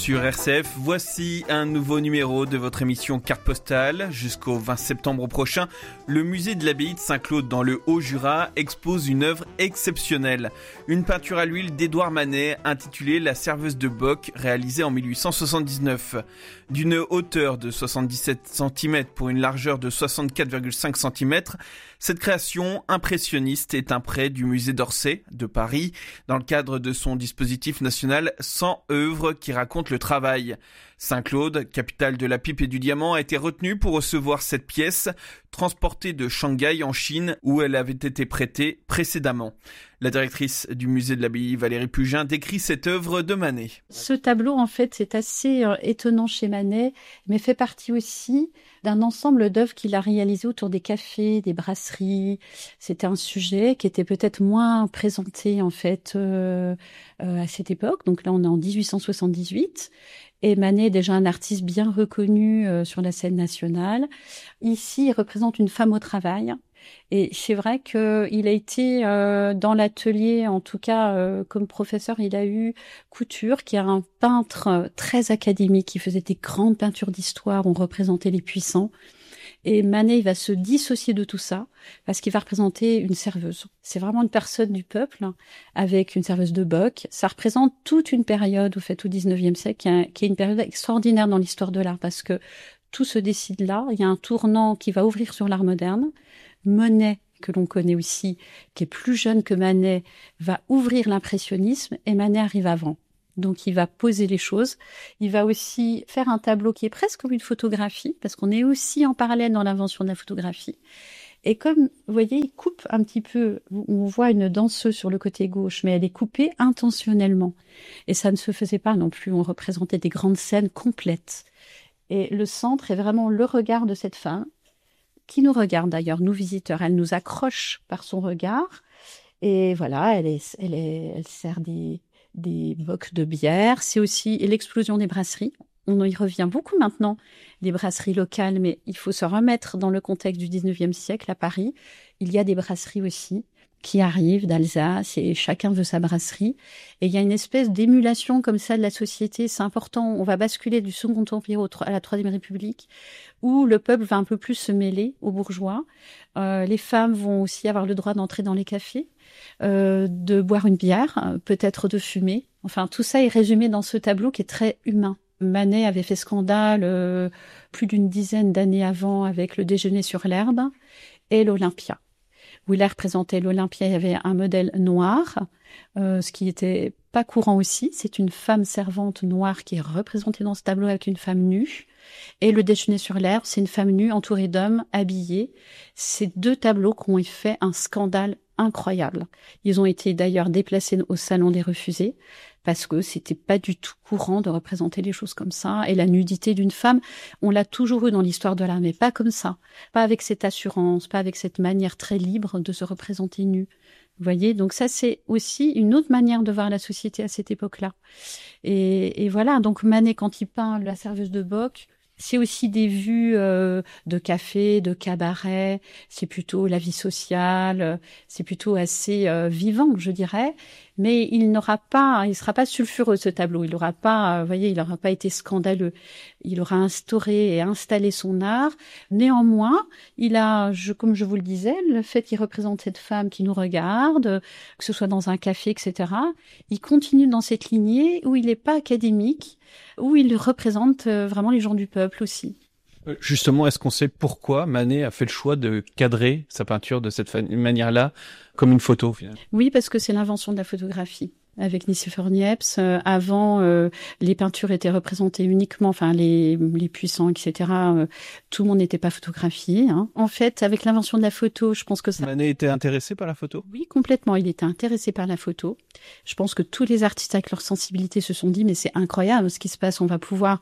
Sur RCF, voici un nouveau numéro de votre émission Carte Postale. Jusqu'au 20 septembre prochain, le musée de l'abbaye de Saint-Claude dans le Haut-Jura expose une œuvre exceptionnelle. Une peinture à l'huile d'Édouard Manet intitulée La Serveuse de Bock, réalisée en 1879. D'une hauteur de 77 cm pour une largeur de 64,5 cm, cette création impressionniste est un prêt du musée d'Orsay de Paris dans le cadre de son dispositif national 100 œuvres qui racontent le travail. Saint-Claude, capitale de la pipe et du diamant, a été retenue pour recevoir cette pièce, transportée de Shanghai en Chine où elle avait été prêtée précédemment. La directrice du musée de l'abbaye, Valérie Pugin, décrit cette œuvre de Manet. Ce tableau, en fait, c'est assez étonnant chez Manet, mais fait partie aussi d'un ensemble d'œuvres qu'il a réalisées autour des cafés, des brasseries. C'était un sujet qui était peut-être moins présenté, en fait, à cette époque. Donc là, on est en 1878. Et Manet est déjà un artiste bien reconnu sur la scène nationale. Ici, il représente une femme au travail. Et c'est vrai qu'il a été dans l'atelier, en tout cas comme professeur, il a eu Couture, qui est un peintre très académique, qui faisait des grandes peintures d'histoire, où on représentait les puissants. Et Manet, il va se dissocier de tout ça, parce qu'il va représenter une serveuse. C'est vraiment une personne du peuple, avec une serveuse de Bock. Ça représente toute une période, au fait, au 19e siècle, qui est une période extraordinaire dans l'histoire de l'art, parce que tout se décide là. Il y a un tournant qui va ouvrir sur l'art moderne. Monet, que l'on connaît aussi, qui est plus jeune que Manet, va ouvrir l'impressionnisme, et Manet arrive avant. Donc, il va poser les choses. Il va aussi faire un tableau qui est presque comme une photographie, parce qu'on est aussi en parallèle dans l'invention de la photographie. Et comme, vous voyez, il coupe un petit peu. On voit une danseuse sur le côté gauche, mais elle est coupée intentionnellement. Et ça ne se faisait pas non plus. On représentait des grandes scènes complètes. Et le centre est vraiment le regard de cette femme, qui nous regarde d'ailleurs, nous visiteurs. Elle nous accroche par son regard. Et voilà, elle sert des bocs de bière. C'est aussi l'explosion des brasseries. On y revient beaucoup maintenant, des brasseries locales, mais il faut se remettre dans le contexte du 19e siècle à Paris. Il y a des brasseries aussi qui arrivent d'Alsace et chacun veut sa brasserie. Et il y a une espèce d'émulation comme ça de la société. C'est important. On va basculer du Second Empire à la Troisième République où le peuple va un peu plus se mêler aux bourgeois. Les femmes vont aussi avoir le droit d'entrer dans les cafés, de boire une bière, peut-être de fumer. Enfin, tout ça est résumé dans ce tableau qui est très humain. Manet avait fait scandale plus d'une dizaine d'années avant avec le déjeuner sur l'herbe et l'Olympia, où il a représenté l'Olympia. Il y avait un modèle noir, ce qui était pas courant aussi. C'est une femme servante noire qui est représentée dans ce tableau avec une femme nue. Et le déjeuner sur l'herbe, c'est une femme nue entourée d'hommes habillés. Ces deux tableaux qui ont fait un scandale incroyable. Ils ont été d'ailleurs déplacés au Salon des Refusés parce que c'était pas du tout courant de représenter les choses comme ça. Et la nudité d'une femme, on l'a toujours eu dans l'histoire de l'art, mais pas comme ça. Pas avec cette assurance, pas avec cette manière très libre de se représenter nue. Vous voyez, donc ça, c'est aussi une autre manière de voir la société à cette époque-là. Et voilà, donc Manet, quand il peint La Serveuse de Bock, c'est aussi des vues de café, de cabaret, c'est plutôt la vie sociale, c'est plutôt assez vivant, je dirais. Mais il sera pas sulfureux ce tableau. Il aura pas, vous voyez, il aura pas été scandaleux. Il aura instauré et installé son art. Néanmoins, il a, comme je vous le disais, le fait qu'il représente cette femme qui nous regarde, que ce soit dans un café, etc. Il continue dans cette lignée où il n'est pas académique, où il représente vraiment les gens du peuple aussi. Justement, est-ce qu'on sait pourquoi Manet a fait le choix de cadrer sa peinture de cette manière-là, comme une photo, finalement? Oui, parce que c'est l'invention de la photographie. Avec Nicéphore Niepce, avant, les peintures étaient représentées uniquement, enfin les puissants, etc. Tout le monde n'était pas photographié. Hein. En fait, avec l'invention de la photo, je pense que ça... Manet était intéressé par la photo? Oui, complètement. Il était intéressé par la photo. Je pense que tous les artistes avec leur sensibilité se sont dit, mais c'est incroyable ce qui se passe. On va pouvoir,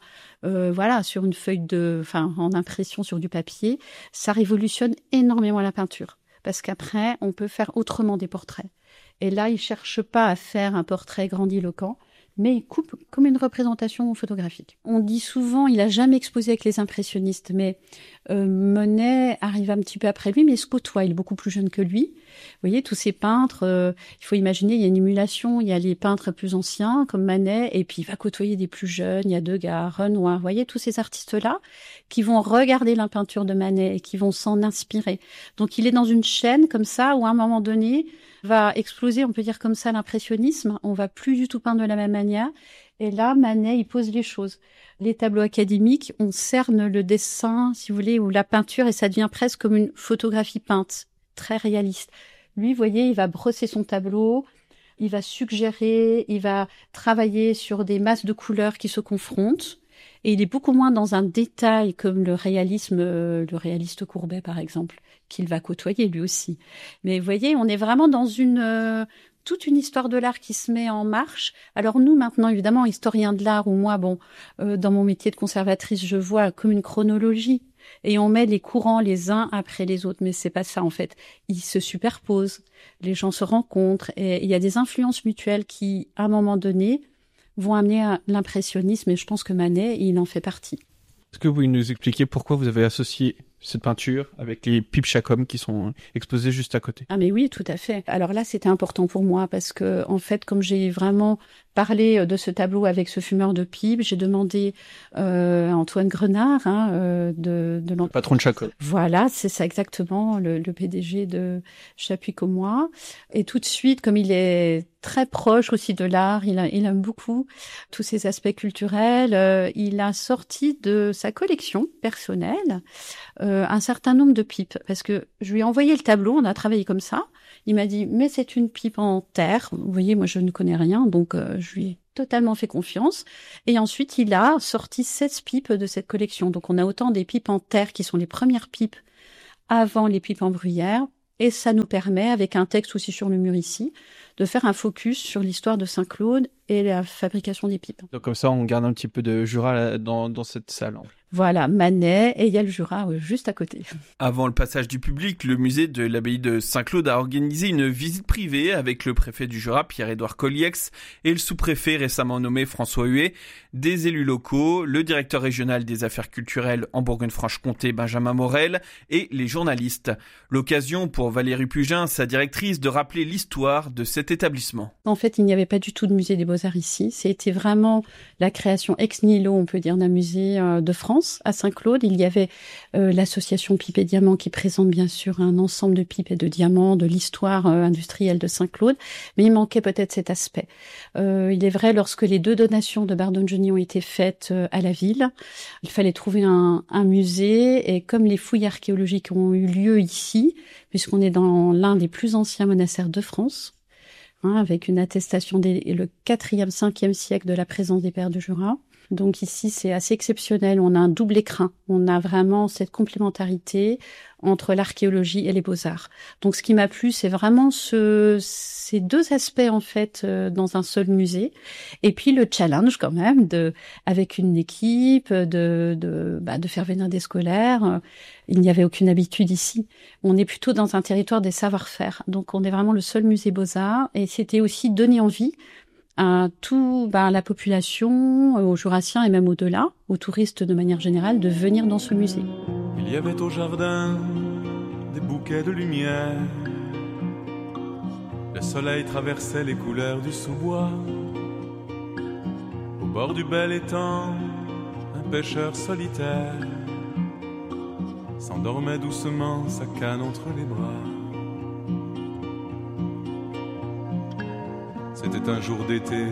sur une feuille en impression sur du papier, ça révolutionne énormément la peinture. Parce qu'après, on peut faire autrement des portraits. Et là, il cherche pas à faire un portrait grandiloquent, mais il coupe comme une représentation photographique. On dit souvent, il a jamais exposé avec les impressionnistes, mais Monet arrive un petit peu après lui, mais il se côtoie, il est beaucoup plus jeune que lui. Vous voyez, tous ces peintres, il faut imaginer, il y a une émulation, il y a les peintres plus anciens, comme Manet, et puis il va côtoyer des plus jeunes, il y a Degas, Renoir, vous voyez, tous ces artistes-là qui vont regarder la peinture de Manet et qui vont s'en inspirer. Donc il est dans une chaîne comme ça, où à un moment donné, va exploser, on peut dire comme ça, l'impressionnisme, on va plus du tout peindre de la même manière, et là, Manet, il pose les choses. Les tableaux académiques, on cerne le dessin, si vous voulez, ou la peinture, et ça devient presque comme une photographie peinte, très réaliste. Lui, vous voyez, il va brosser son tableau, il va suggérer, il va travailler sur des masses de couleurs qui se confrontent, et il est beaucoup moins dans un détail comme le réaliste Courbet, par exemple, qu'il va côtoyer lui aussi. Mais vous voyez, on est vraiment dans toute une histoire de l'art qui se met en marche. Alors nous, maintenant, évidemment, historiens de l'art, ou moi, dans mon métier de conservatrice, je vois comme une chronologie. Et on met les courants les uns après les autres. Mais c'est pas ça, en fait. Ils se superposent. Les gens se rencontrent. Et il y a des influences mutuelles qui, à un moment donné, vont amener à l'impressionnisme. Et je pense que Manet, il en fait partie. Est-ce que vous pouvez nous expliquer pourquoi vous avez associé cette peinture avec les pipes Chacom qui sont exposées juste à côté? Ah mais oui, tout à fait. Alors là, c'était important pour moi parce que, en fait, comme j'ai vraiment parlé de ce tableau avec ce fumeur de pipe, j'ai demandé à Antoine Grenard, le patron de Chacom. Voilà, c'est ça exactement, le PDG de Chapuis-Commois. Et tout de suite, comme il est très proche aussi de l'art, il aime beaucoup tous ces aspects culturels, il a sorti de sa collection personnelle un certain nombre de pipes, parce que je lui ai envoyé le tableau, on a travaillé comme ça, il m'a dit, mais c'est une pipe en terre, vous voyez, moi je ne connais rien, donc je lui ai totalement fait confiance, et ensuite il a sorti 16 pipes de cette collection, donc on a autant des pipes en terre qui sont les premières pipes avant les pipes en bruyère, et ça nous permet, avec un texte aussi sur le mur ici, de faire un focus sur l'histoire de Saint-Claude et la fabrication des pipes. Donc comme ça, on garde un petit peu de Jura dans cette salle. Voilà, Manet, et il y a le Jura juste à côté. Avant le passage du public, le musée de l'abbaye de Saint-Claude a organisé une visite privée avec le préfet du Jura, Pierre-Édouard Colliex, et le sous-préfet récemment nommé François Huet, des élus locaux, le directeur régional des affaires culturelles en Bourgogne-Franche-Comté, Benjamin Morel, et les journalistes. L'occasion pour Valérie Pugin, sa directrice, de rappeler l'histoire de cet établissement. En fait, il n'y avait pas du tout de musée des Beaux-Arts ici. C'était vraiment la création ex nihilo, on peut dire, d'un musée de France à Saint-Claude. Il y avait l'association Pipes et Diamants qui présente bien sûr un ensemble de pipes et de diamants, de l'histoire industrielle de Saint-Claude, mais il manquait peut-être cet aspect. Il est vrai, lorsque les 2 donations de Bardone-Genion ont été faites à la ville, il fallait trouver un musée, et comme les fouilles archéologiques ont eu lieu ici, puisqu'on est dans l'un des plus anciens monastères de France, avec une attestation le 4e, 5e siècle de la présence des pères du Jura. Donc ici, c'est assez exceptionnel. On a un double écrin. On a vraiment cette complémentarité entre l'archéologie et les beaux-arts. Donc ce qui m'a plu, c'est vraiment ces 2 aspects, en fait, dans un seul musée. Et puis le challenge, quand même, avec une équipe, de faire venir des scolaires. Il n'y avait aucune habitude ici. On est plutôt dans un territoire des savoir-faire. Donc on est vraiment le seul musée beaux-arts. Et c'était aussi donner envie à la population, aux Jurassiens et même au-delà, aux touristes de manière générale, de venir dans ce musée. Il y avait au jardin des bouquets de lumière. Le soleil traversait les couleurs du sous-bois. Au bord du bel étang, un pêcheur solitaire s'endormait doucement, sa canne entre les bras. C'était un jour d'été